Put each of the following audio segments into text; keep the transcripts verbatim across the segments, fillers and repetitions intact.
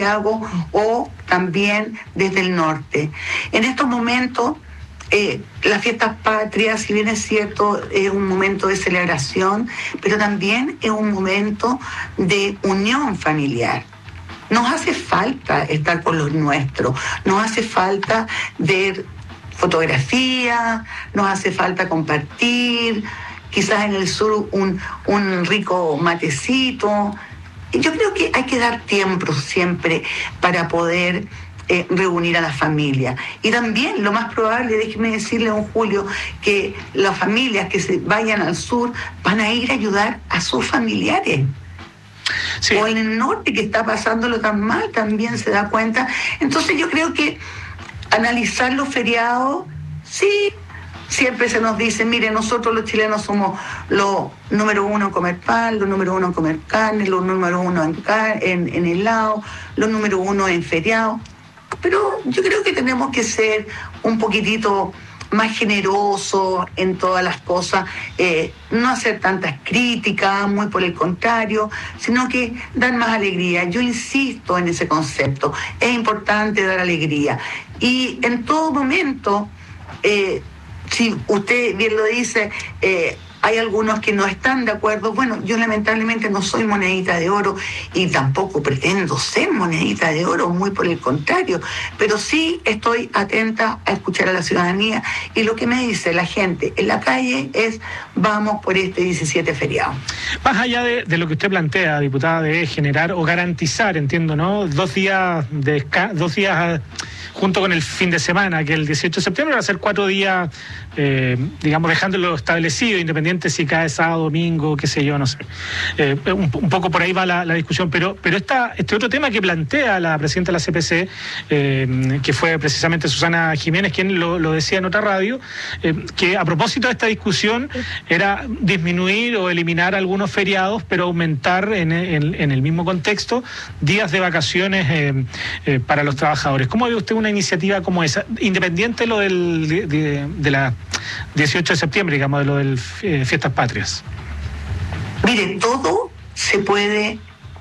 Santiago o también desde el norte. En estos momentos, eh, las fiestas patrias, si bien es cierto, es un momento de celebración, pero también es un momento de unión familiar. Nos hace falta estar con los nuestros, nos hace falta ver fotografía, nos hace falta compartir, quizás en el sur un, un rico matecito. Yo creo que hay que dar tiempo siempre para poder eh, reunir a la familia. Y también lo más probable, déjeme decirle, don Julio, que las familias que se vayan al sur van a ir a ayudar a sus familiares. Sí. O en el norte, que está pasándolo tan mal, también se da cuenta. Entonces yo creo que analizar los feriados, sí, siempre se nos dice, mire, nosotros los chilenos somos los número uno en comer pan, los número uno en comer carne, los número uno en, car- en, en helado, los número uno en feriados. Pero yo creo que tenemos que ser un poquitito más generosos en todas las cosas, eh, no hacer tantas críticas, muy por el contrario, sino que dar más alegría. Yo insisto en ese concepto, es importante dar alegría. Y en todo momento, eh, si usted bien lo dice, eh, hay algunos que no están de acuerdo. Bueno, yo lamentablemente no soy monedita de oro y tampoco pretendo ser monedita de oro, muy por el contrario, pero sí estoy atenta a escuchar a la ciudadanía, y lo que me dice la gente en la calle es: vamos por este diecisiete feriado. Más allá de, de lo que usted plantea, diputada, de generar o garantizar, entiendo, ¿no?, dos días de dos días junto con el fin de semana, que el dieciocho de septiembre va a ser cuatro días, eh, digamos, dejándolo establecido, independiente si cae sábado, domingo, qué sé yo, no sé. Eh, un, un poco por ahí va la, la discusión, pero pero esta, este otro tema que plantea la presidenta de la C P C, eh, que fue precisamente Susana Jiménez quien lo, lo decía en otra radio, eh, que a propósito de esta discusión era disminuir o eliminar algunos feriados, pero aumentar en, en, en el mismo contexto días de vacaciones eh, eh, para los trabajadores. ¿Cómo ve usted una iniciativa como esa, independiente de lo del, de, de, de la dieciocho de septiembre, digamos, de lo del eh, Fiestas Patrias? Mire, todo se puede,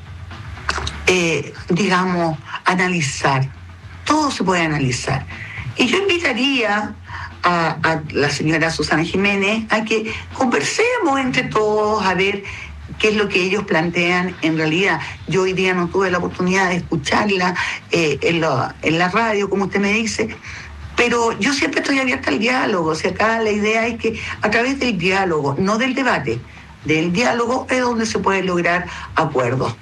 eh, digamos, analizar. Todo se puede analizar. Y yo invitaría a, a la señora Susana Jiménez a que conversemos entre todos a ver qué es lo que ellos plantean en realidad. Yo hoy día no tuve la oportunidad de escucharla eh, en, la, en la radio, como usted me dice, pero yo siempre estoy abierta al diálogo. O sea, acá la idea es que a través del diálogo, no del debate, del diálogo es donde se pueden lograr acuerdos.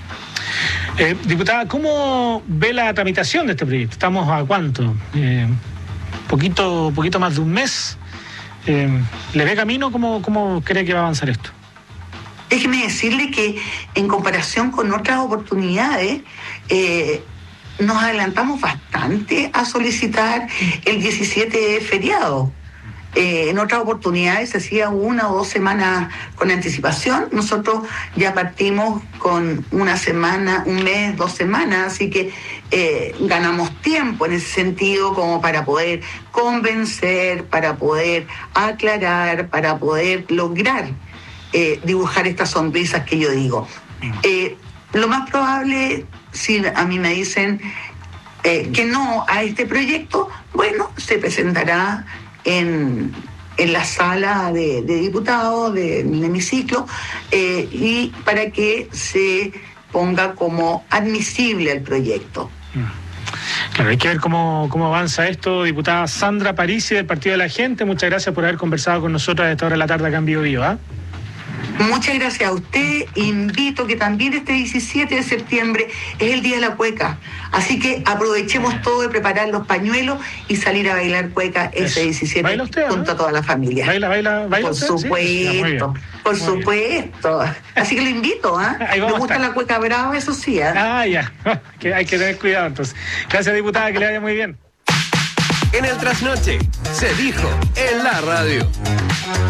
Eh, diputada, ¿cómo ve la tramitación de este proyecto? ¿Estamos a cuánto? Eh, poquito, poquito más de un mes. Eh, ¿Le ve camino? ¿Cómo, cómo cree que va a avanzar esto? Déjeme decirle que en comparación con otras oportunidades, eh, nos adelantamos bastante a solicitar el diecisiete feriado. Eh, en otras oportunidades se hacía una o dos semanas con anticipación. Nosotros ya partimos con una semana, un mes, dos semanas, así que eh, ganamos tiempo en ese sentido, como para poder convencer, para poder aclarar, para poder lograr Eh, dibujar estas sonrisas que yo digo. Eh, lo más probable, si a mí me dicen eh, que no a este proyecto, bueno, se presentará en, en la sala de, de diputados, de, del hemiciclo, eh, y para que se ponga como admisible el proyecto. Claro, hay que ver cómo, cómo avanza esto. Diputada Sandra Parisi, del Partido de la Gente, muchas gracias por haber conversado con nosotros a esta hora de la tarde acá en Bio Bio, ¿eh? Muchas gracias a usted. Invito que también este diecisiete de septiembre es el Día de la Cueca. Así que aprovechemos todo de preparar los pañuelos y salir a bailar cueca ese diecisiete ¿Baila usted, junto no? a toda la familia. ¿Baila, baila, baila Por usted? supuesto, ¿Sí? por Muy supuesto. Bien. Así que lo invito, ¿ah? ¿eh? Me gusta la cueca brava, eso sí, ¿eh? Ah, ya. Que hay que tener cuidado entonces. Gracias, diputada, que le vaya muy bien. En el trasnoche se dijo en la radio.